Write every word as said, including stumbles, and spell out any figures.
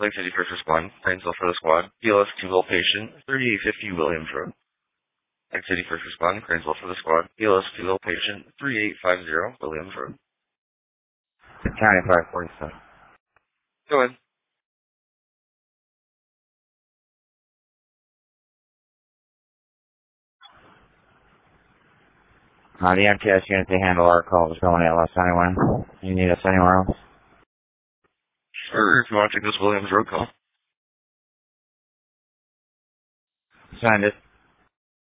Lake City First Respond, Plainsville for the squad. B L S two location, thirty-eight fifty Williams Road. Lake City First Respond, Plainsville for the squad. B L S two location, thirty-eight fifty Williams Road. County five forty-seven. Go ahead. Uh, the M T S unit, they handle our calls going L S anyway. You need us anywhere else? Sure, if you want to take this Williams Road call. Send it.